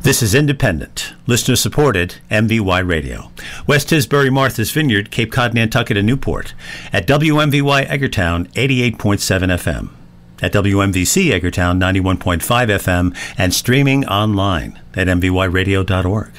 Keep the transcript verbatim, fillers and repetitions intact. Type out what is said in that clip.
This is independent, listener-supported M V Y Radio. West Tisbury, Martha's Vineyard, Cape Cod, Nantucket, and Newport. At W M V Y Edgartown, eighty-eight point seven F M. At W M V C Edgartown, ninety-one point five F M. And streaming online at m v y radio dot org.